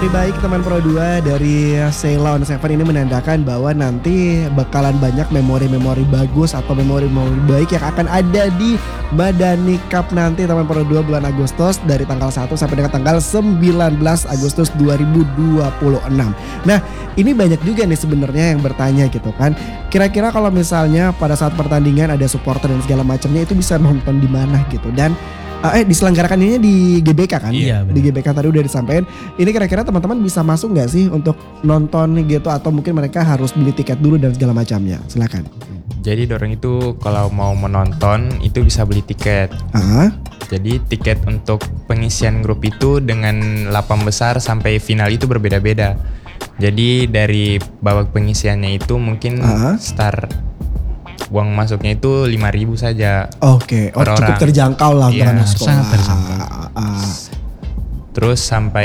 memori baik teman Pro 2 dari Sheila on Seven ini menandakan bahwa nanti bakalan banyak memori-memori bagus atau memori-memori baik yang akan ada di Madani Cup nanti teman Pro 2 bulan Agustus dari tanggal 1 sampai dengan tanggal 19 Agustus 2026. Nah, ini banyak juga nih sebenarnya yang bertanya gitu kan. Kira-kira kalau misalnya pada saat pertandingan ada supporter dan segala macamnya itu bisa nonton di mana gitu. Dan diselenggarakannya di GBK kan? Iya, di GBK tadi udah disampaikan. Ini kira-kira teman-teman bisa masuk nggak sih untuk nonton gitu atau mungkin mereka harus beli tiket dulu dan segala macamnya? Silakan. Jadi dorong itu kalau mau menonton itu bisa beli tiket. Jadi tiket untuk pengisian grup itu dengan 8 besar sampai final itu berbeda-beda. Jadi dari babak pengisiannya itu mungkin start uang masuknya itu 5.000 saja. Oke, per cukup orang. terjangkau lah untuk anak sekolah. Sangat terjangkau. Terus sampai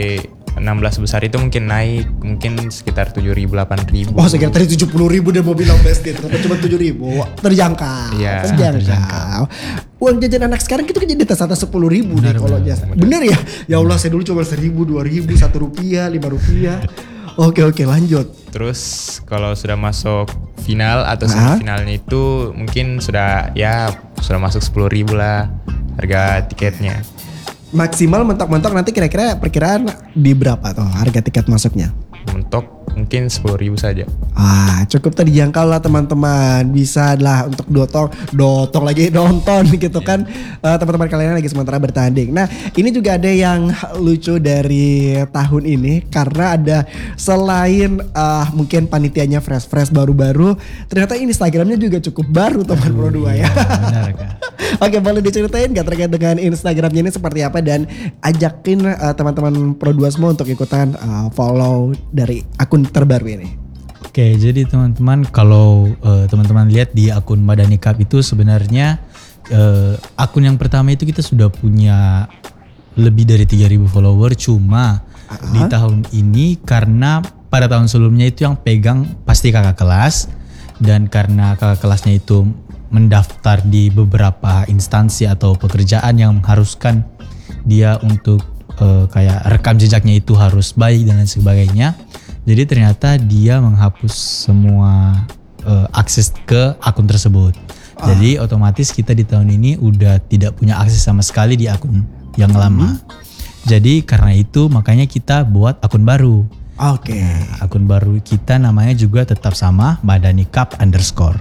16 besar itu mungkin naik mungkin sekitar 7.000 8.000. Oh, sekitar tadi 70.000 deh mau bilang best ternyata cuma 7.000. Terjangkau. Iya, terjangkau. Uang jajan anak sekarang itu kan jadi atas 10.000 deh kalau jasa. Bener ya? Ya Allah, saya dulu cuma 1.000, 2.000, 1 rupiah, 5 rupiah. Oke, lanjut. Terus kalau sudah masuk final atau semifinalnya itu mungkin sudah masuk 10.000 lah harga tiketnya. Maksimal mentok-mentok nanti kira-kira perkiraan di berapa tuh harga tiket masuknya? Mentok mungkin 10.000 saja. Cukup terjangkau lah teman-teman. Bisa lah untuk dotong lagi nonton gitu kan. Teman-teman kalian lagi sementara bertanding. Nah, ini juga ada yang lucu dari tahun ini karena ada selain mungkin panitianya fresh baru-baru, ternyata Instagramnya juga cukup baru teman Pro 2 ya. Benar Kak. Oke, boleh diceritain gak terkait dengan Instagramnya ini seperti apa dan ajakin teman-teman Pro 2 semua untuk ikutan follow dari akun terbaru ini. Oke, jadi teman-teman kalau teman-teman lihat di akun Madani Cup itu sebenarnya akun yang pertama itu kita sudah punya lebih dari 3.000 follower, cuma di tahun ini karena pada tahun sebelumnya itu yang pegang pasti kakak kelas, dan karena kakak kelasnya itu mendaftar di beberapa instansi atau pekerjaan yang mengharuskan dia untuk kayak rekam jejaknya itu harus baik dan lain sebagainya. Jadi ternyata dia menghapus semua akses ke akun tersebut. Jadi otomatis kita di tahun ini udah tidak punya akses sama sekali di akun yang lama. Jadi karena itu makanya kita buat akun baru. Oke. Akun baru kita namanya juga tetap sama, Madani Cup _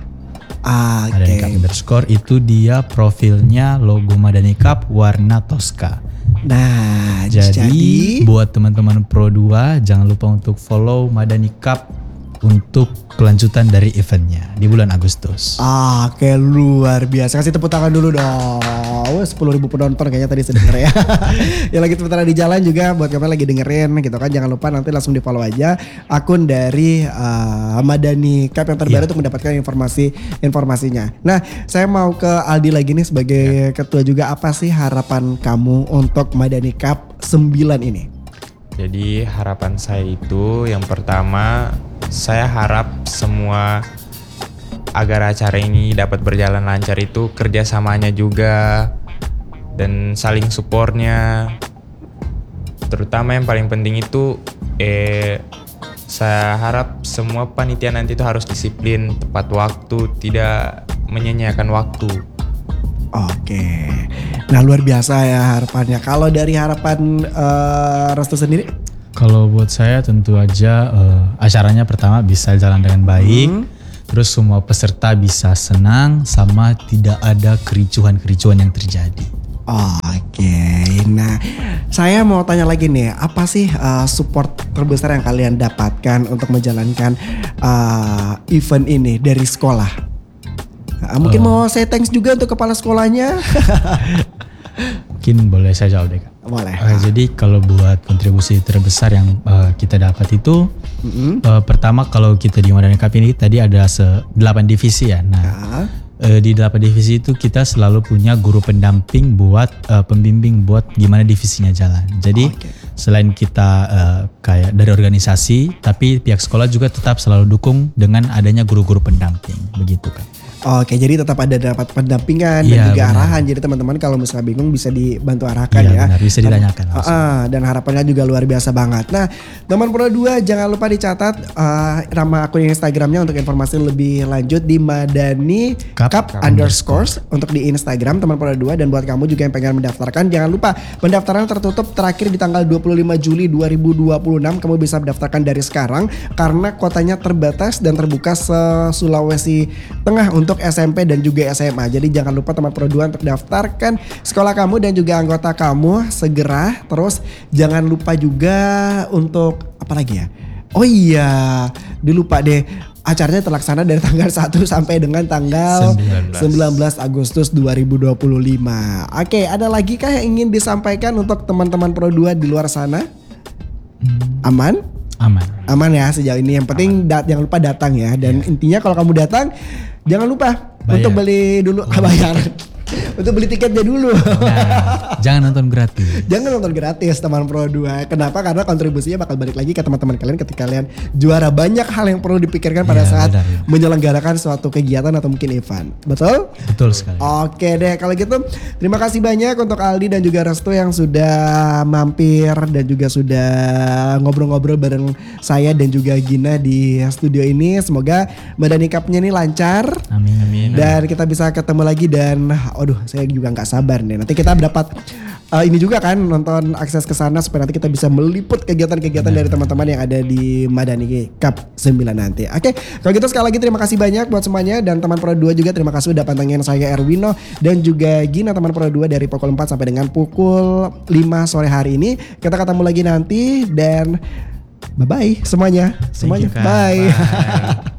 Madani Cup _ itu dia profilnya logo Madani Cup warna Tosca. Nah, jadi buat teman-teman Pro 2 jangan lupa untuk follow Madani Cup untuk kelanjutan dari eventnya di bulan Agustus. Oke, luar biasa. Kasih tepuk tangan dulu dong. 10.000 penonton kayaknya tadi sedenger ya. Yang lagi sebentar di jalan juga buat kalian lagi dengerin gitu kan. Jangan lupa nanti langsung di follow aja akun dari Madani Cup yang terbaru untuk mendapatkan informasinya. Nah, saya mau ke Aldi lagi nih sebagai ketua juga. Apa sih harapan kamu untuk Madani Cup 9 ini? Jadi harapan saya itu yang pertama, saya harap semua agar acara ini dapat berjalan lancar itu kerjasamanya juga dan saling supportnya. Terutama yang paling penting itu saya harap semua panitia nanti itu harus disiplin, tepat waktu, tidak menyia-nyiakan waktu. Oke, nah luar biasa ya harapannya. Kalau dari harapan Restu sendiri? Kalau buat saya tentu aja acaranya pertama bisa jalan dengan baik, terus semua peserta bisa senang sama tidak ada kericuhan-kericuhan yang terjadi. Oke, nah saya mau tanya lagi nih, apa sih support terbesar yang kalian dapatkan untuk menjalankan event ini dari sekolah? Mungkin mau say thanks juga untuk kepala sekolahnya. Mungkin boleh saya jawab deh Kak. Boleh. Jadi kalau buat kontribusi terbesar yang kita dapat itu pertama kalau kita di Madani Cup ini tadi ada 8 divisi ya. Nah di 8 divisi itu kita selalu punya guru pendamping buat pembimbing buat gimana divisinya jalan. Jadi selain kita kayak dari organisasi, tapi pihak sekolah juga tetap selalu dukung dengan adanya guru-guru pendamping, begitu kan. Oke, jadi tetap ada dapat pendampingan dan Iya, juga benar. arahan. Jadi teman-teman kalau misalnya bingung bisa dibantu arahkan Iya, ya. benar, bisa ditanyakan langsung. Dan harapannya juga luar biasa banget. Nah, teman Pro 2 jangan lupa dicatat nama akun Instagramnya untuk informasi lebih lanjut di Madani Cup underscore untuk di Instagram teman Pro 2. Dan buat kamu juga yang pengen mendaftarkan, jangan lupa pendaftaran tertutup terakhir di tanggal 25 Juli 2026. Kamu bisa mendaftarkan dari sekarang karena kuotanya terbatas dan terbuka se-Sulawesi Tengah untuk SMP dan juga SMA. Jadi jangan lupa teman Pro 2 untuk daftarkan sekolah kamu dan juga anggota kamu segera. Terus jangan lupa juga untuk apa lagi ya? Oh iya, dilupa deh. Acaranya terlaksana dari tanggal 1 sampai dengan tanggal 19 Agustus 2025. Oke, ada lagi kah yang ingin disampaikan untuk teman-teman Pro 2 di luar sana? Aman? Aman ya sejauh ini. Yang penting jangan lupa datang ya. Dan intinya kalau kamu datang jangan lupa untuk beli dulu bayar. Untuk beli tiketnya dulu. Nah, jangan nonton gratis. Jangan nonton gratis teman Pro 2. Kenapa? Karena kontribusinya bakal balik lagi ke teman-teman kalian ketika kalian juara. Banyak hal yang perlu dipikirkan pada saat menyelenggarakan suatu kegiatan atau mungkin event. Betul? Betul sekali. Oke deh, kalau gitu terima kasih banyak untuk Aldi dan juga Restu yang sudah mampir dan juga sudah ngobrol-ngobrol bareng saya dan juga Gina di studio ini. Semoga Madani Cup-nya ini lancar. Amin. Dan kita bisa ketemu lagi dan aduh saya juga nggak sabar nih. Nanti kita dapat ini juga kan nonton akses ke sana supaya nanti kita bisa meliput kegiatan-kegiatan dari teman-teman yang ada di Madani Cup 9 nanti. Oke, kalau gitu sekali lagi terima kasih banyak buat semuanya dan teman Pro 2 juga terima kasih udah pantengin saya Erwino dan juga Gina teman Pro 2 dari pukul 4 sampai dengan pukul 5 sore hari ini. Kita ketemu lagi nanti dan bye-bye semuanya. Thank you, Kak. Bye. Bye.